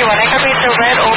you want to go with the red or